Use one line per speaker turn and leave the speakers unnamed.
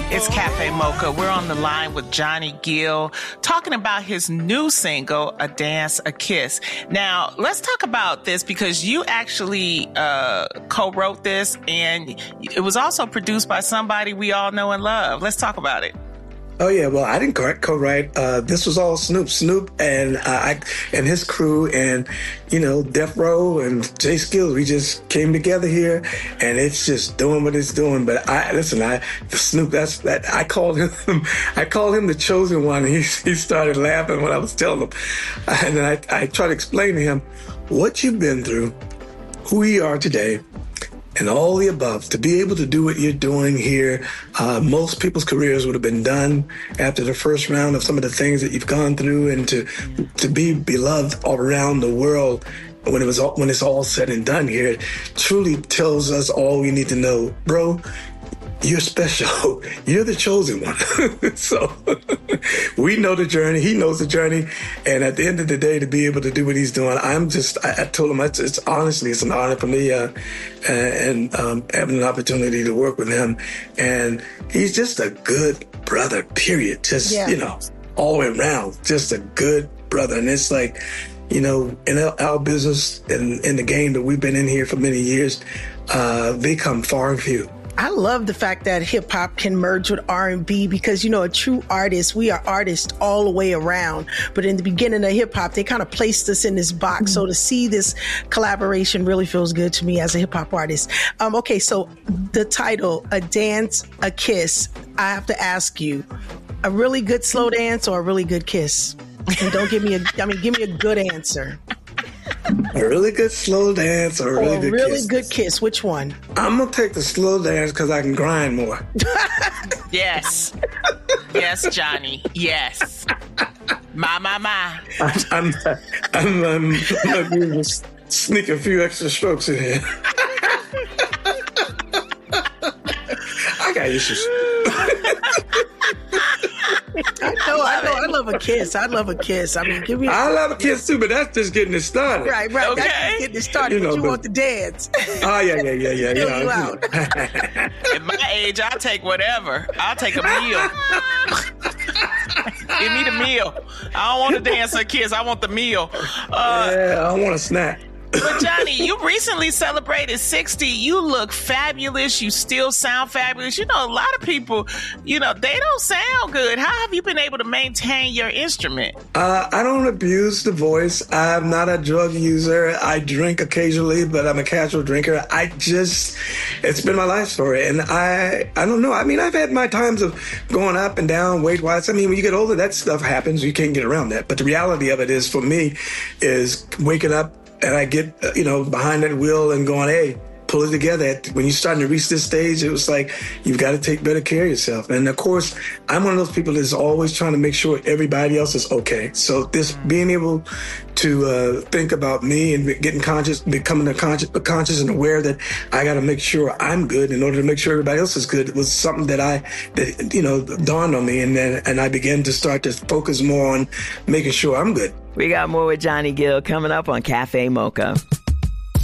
It's Cafe Mocha. We're on the line with Johnny Gill talking about his new single, A Dance, A Kiss. Now, let's talk about this because you actually co-wrote this, and it was also produced by somebody we all know and love. Let's talk about it.
Oh yeah, well I didn't co-write. This was all Snoop, and and his crew, and Death Row and Jay Skills. We just came together here, and it's just doing what it's doing. But Snoop. I called him. I called him the chosen one. He started laughing when I was telling him, and then I tried to explain to him what you've been through, who you are today, and all the above. To be able to do what you're doing here, most people's careers would have been done after the first round of some of the things that you've gone through, and to be beloved all around the world when it's all said and done here, it truly tells us all we need to know. Bro, you're special. You're the chosen one. So we know the journey. He knows the journey. And at the end of the day, to be able to do what he's doing, I told him it's honestly, it's an honor for me and having an opportunity to work with him. And he's just a good brother, period. Just, all the way around, just a good brother. And it's like, in our business and in the game that we've been in here for many years, they come far and few.
I love the fact that hip hop can merge with R&B because, a true artist, we are artists all the way around. But in the beginning of hip hop, they kind of placed us in this box. So to see this collaboration really feels good to me as a hip hop artist. Okay, so the title, A Dance, A Kiss, I have to ask you, a really good slow dance or a really good kiss? And don't give me give me a good answer.
A really good slow dance or a really
good kiss. Which one?
I'm going to take the slow dance because I can grind more.
Yes. Yes, Johnny. Yes. My.
I'm going to sneak a few extra strokes in here. I got issues.
I love a kiss. I love a kiss. Give me.
I love a kiss too, but that's just getting it started.
Right. Okay. That's just getting it started. But you want the dance.
Oh yeah.
You out.
At my age, I'll take whatever. I'll take a meal. Give me the meal. I don't want to dance or kiss. I want the meal.
I want a snack.
But Johnny, you recently celebrated 60. You look fabulous. You still sound fabulous. A lot of people, they don't sound good. How have you been able to maintain your instrument?
I don't abuse the voice. I'm not a drug user. I drink occasionally, but I'm a casual drinker. It's been my life story. And I don't know. I've had my times of going up and down weight-wise. When you get older, that stuff happens. You can't get around that. But the reality of it is, for me, is waking up and I get, behind that wheel and going, hey, pull it together. When you're starting to reach this stage, it was like, you've got to take better care of yourself. And of course, I'm one of those people that's always trying to make sure everybody else is okay. So this being able to think about me and becoming conscious and aware that I got to make sure I'm good in order to make sure everybody else is good was something that dawned on me. And I began to start to focus more on making sure I'm good.
We got more with Johnny Gill coming up on Cafe Mocha.